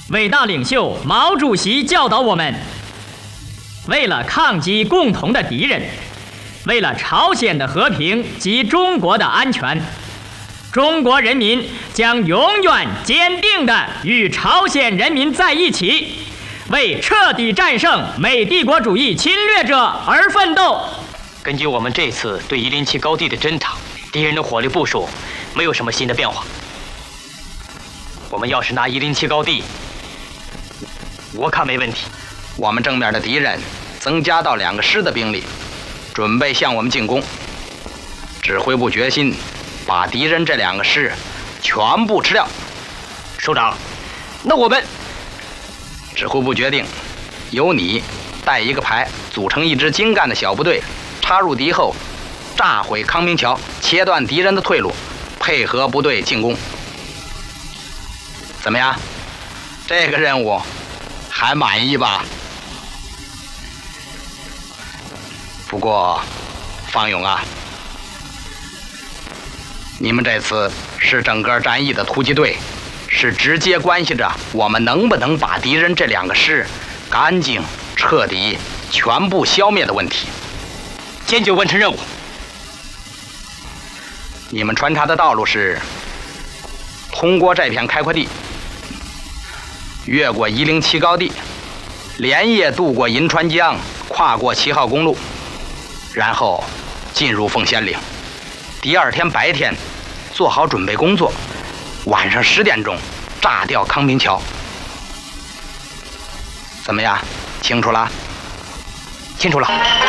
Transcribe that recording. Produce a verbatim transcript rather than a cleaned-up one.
伟大领袖毛主席教导我们，为了抗击共同的敌人，为了朝鲜的和平及中国的安全，中国人民将永远坚定地与朝鲜人民在一起，为彻底战胜美帝国主义侵略者而奋斗。 根据我们这次对一零七高地的侦察，敌人的火力部署没有什么新的变化。我们要是拿一零七高地，我看没问题。 我们正面的敌人增加到两个师的兵力，准备向我们进攻。指挥部决心把敌人这两个师全部吃掉。 首长，那我们…… 指挥部决定，由你带一个排组成一支精干的小部队，插入敌后，炸毁康明桥，切断敌人的退路，配合部队进攻。怎么样？这个任务还满意吧？不过，方勇啊，你们这次是整个战役的突击队，是直接关系着我们能不能把敌人这两个师干净、彻底、全部消灭的问题。 坚决完成任务。 你们穿插的道路是通过这片开阔地，越过一零七高地，连夜渡过银川江，跨过七号公路，然后进入奉仙岭。第二天白天做好准备工作，晚上十点钟炸掉康明桥。怎么样？清楚了？ 清楚了。